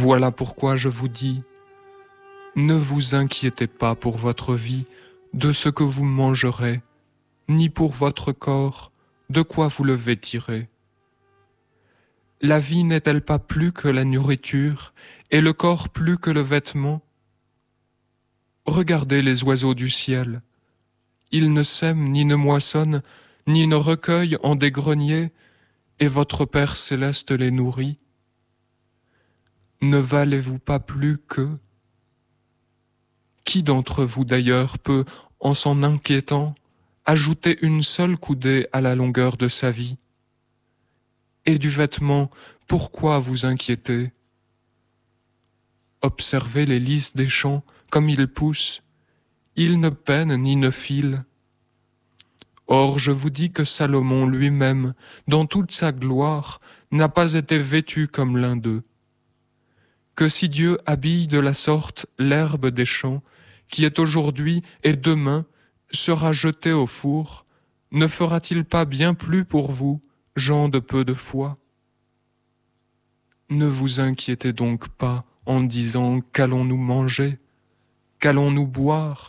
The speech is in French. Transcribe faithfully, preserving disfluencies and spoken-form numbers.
Voilà pourquoi je vous dis, ne vous inquiétez pas pour votre vie de ce que vous mangerez, ni pour votre corps de quoi vous le vêtirez. La vie n'est-elle pas plus que la nourriture, et le corps plus que le vêtement? Regardez les oiseaux du ciel. Ils ne sèment, ni ne moissonnent, ni ne recueillent en des greniers, et votre Père céleste les nourrit. Ne valez-vous pas plus qu'eux? Qui d'entre vous d'ailleurs peut, en s'en inquiétant, ajouter une seule coudée à la longueur de sa vie? Et du vêtement, pourquoi vous inquiétez? Observez les lys des champs comme ils poussent, ils ne peinent ni ne filent. Or je vous dis que Salomon lui-même, dans toute sa gloire, n'a pas été vêtu comme l'un d'eux. Que si Dieu habille de la sorte l'herbe des champs, qui est aujourd'hui et demain sera jetée au four, ne fera-t-il pas bien plus pour vous, gens de peu de foi? Ne vous inquiétez donc pas en disant qu'allons-nous manger, qu'allons-nous boire,